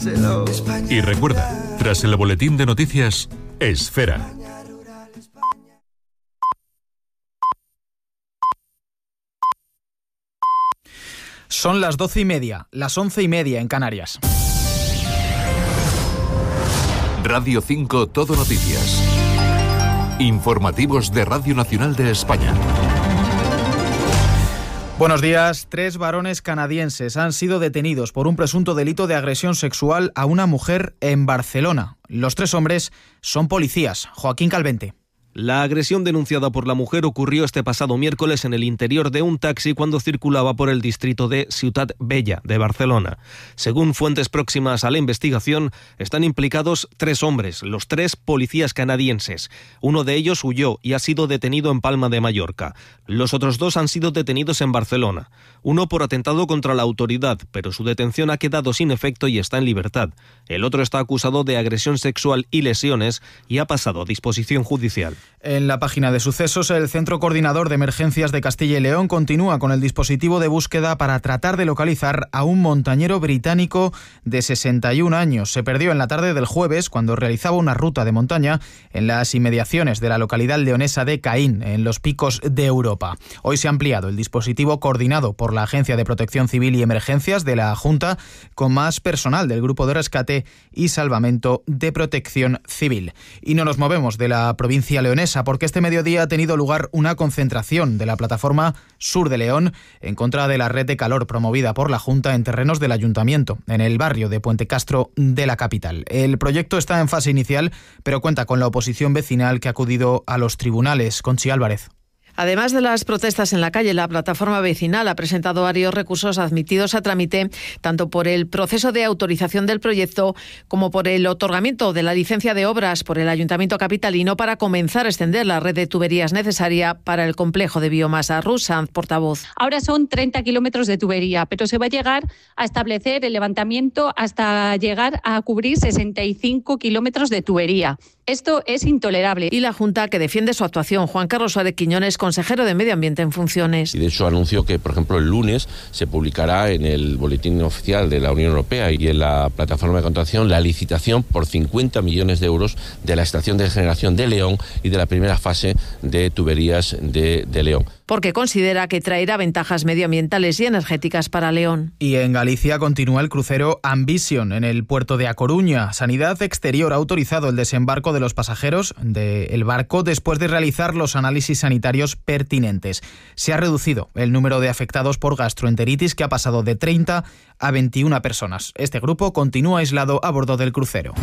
Y recuerda, tras el boletín de noticias, Esfera. Son las 12:30, las 11:30 en Canarias. Radio 5 Todo Noticias. Informativos de Radio Nacional de España. Buenos días. 3 varones canadienses han sido detenidos por un presunto delito de agresión sexual a una mujer en Barcelona. Los 3 hombres son policías. Joaquín Calvente. La agresión denunciada por la mujer ocurrió este pasado miércoles en el interior de un taxi cuando circulaba por el distrito de Ciutat Vella de Barcelona. Según fuentes próximas a la investigación, están implicados 3 hombres, los 3 policías canadienses. Uno de ellos huyó y ha sido detenido en Palma de Mallorca. Los otros 2 han sido detenidos en Barcelona. Uno por atentado contra la autoridad, pero su detención ha quedado sin efecto y está en libertad. El otro está acusado de agresión sexual y lesiones y ha pasado a disposición judicial. En la página de sucesos, el Centro Coordinador de Emergencias de Castilla y León continúa con el dispositivo de búsqueda para tratar de localizar a un montañero británico de 61 años. Se perdió en la tarde del jueves cuando realizaba una ruta de montaña en las inmediaciones de la localidad leonesa de Caín, en los Picos de Europa. Hoy se ha ampliado el dispositivo coordinado por la Agencia de Protección Civil y Emergencias de la Junta con más personal del Grupo de Rescate y Salvamento de Protección Civil. Y no nos movemos de la provincia leonesa porque este mediodía ha tenido lugar una concentración de la plataforma Sur de León en contra de la red de calor promovida por la Junta en terrenos del Ayuntamiento, en el barrio de Puente Castro de la capital. El proyecto está en fase inicial, pero cuenta con la oposición vecinal que ha acudido a los tribunales. Conchi Álvarez. Además de las protestas en la calle, la plataforma vecinal ha presentado varios recursos admitidos a trámite, tanto por el proceso de autorización del proyecto como por el otorgamiento de la licencia de obras por el Ayuntamiento capitalino para comenzar a extender la red de tuberías necesaria para el complejo de biomasa. Rusa, portavoz. Ahora son 30 kilómetros de tubería, pero se va a llegar a establecer el levantamiento hasta llegar a cubrir 65 kilómetros de tubería. Esto es intolerable. Y la Junta, que defiende su actuación, Juan Carlos Suárez Quiñones, consejero de Medio Ambiente en funciones. Y de hecho anunció que, por ejemplo, el lunes se publicará en el boletín oficial de la Unión Europea y en la plataforma de contratación la licitación por 50 millones de euros de la estación de generación de León y de la primera fase de tuberías de León. Porque considera que traerá ventajas medioambientales y energéticas para León. Y en Galicia continúa el crucero Ambition en el puerto de A Coruña. Sanidad Exterior ha autorizado el desembarco de los pasajeros del barco después de realizar los análisis sanitarios pertinentes. Se ha reducido el número de afectados por gastroenteritis, que ha pasado de 30 a 21 personas. Este grupo continúa aislado a bordo del crucero.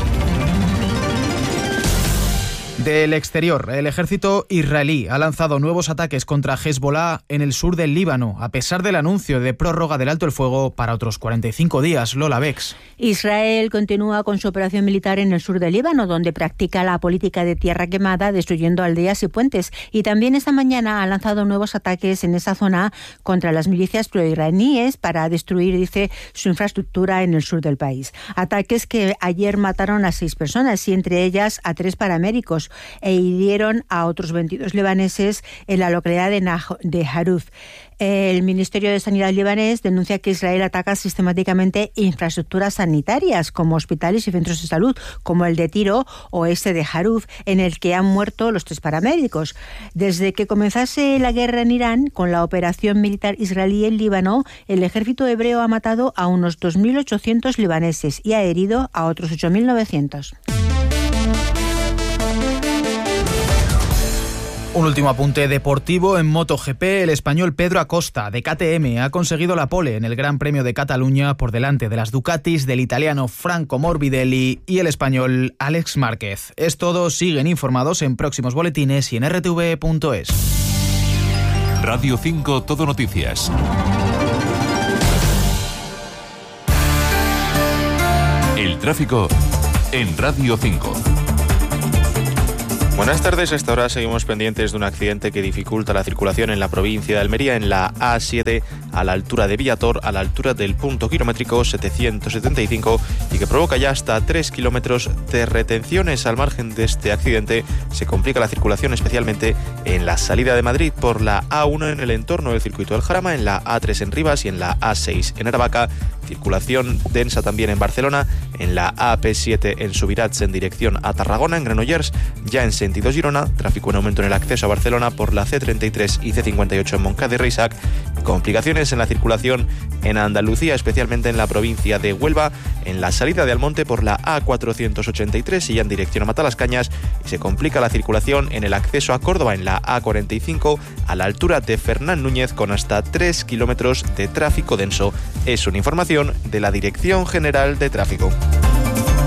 Del exterior, el ejército israelí ha lanzado nuevos ataques contra Hezbollah en el sur del Líbano, a pesar del anuncio de prórroga del alto el fuego para otros 45 días. Lola Bex. Israel continúa con su operación militar en el sur del Líbano, donde practica la política de tierra quemada, destruyendo aldeas y puentes. Y también esta mañana ha lanzado nuevos ataques en esa zona contra las milicias proiraníes para destruir, dice, su infraestructura en el sur del país. Ataques que ayer mataron a 6 personas y entre ellas a 3 paramédicos, e hirieron a otros 22 libaneses en la localidad de Haruf. El Ministerio de Sanidad libanés denuncia que Israel ataca sistemáticamente infraestructuras sanitarias como hospitales y centros de salud, como el de Tiro o este de Haruf, en el que han muerto los 3 paramédicos. Desde que comenzase la guerra en Irán, con la operación militar israelí en Líbano, el ejército hebreo ha matado a unos 2.800 libaneses y ha herido a otros 8.900. Un último apunte deportivo en MotoGP. El español Pedro Acosta, de KTM, ha conseguido la pole en el Gran Premio de Cataluña por delante de las Ducatis del italiano Franco Morbidelli y el español Alex Márquez. Es todo. Siguen informados en próximos boletines y en rtv.es. Radio 5 Todo Noticias. El tráfico en Radio 5. Buenas tardes, a esta hora seguimos pendientes de un accidente que dificulta la circulación en la provincia de Almería, en la A7, a la altura de Villator, a la altura del punto kilométrico 775, y que provoca ya hasta 3 kilómetros de retenciones. Al margen de este accidente, se complica la circulación especialmente en la salida de Madrid por la A1 en el entorno del circuito del Jarama, en la A3 en Rivas y en la A6 en Aravaca, Circulación densa también en Barcelona, en la AP7 en Subirats en dirección a Tarragona, en Granollers, ya en sentido Girona, tráfico en aumento en el acceso a Barcelona por la C33 y C58 en Montcada y Reixac, complicaciones en la circulación en Andalucía, especialmente en la provincia de Huelva, en la salida de Almonte por la A483 y ya en dirección a Matalascañas, y se complica la circulación en el acceso a Córdoba en la A45 a la altura de Fernán Núñez con hasta 3 kilómetros de tráfico denso. Es una información de la Dirección General de Tráfico.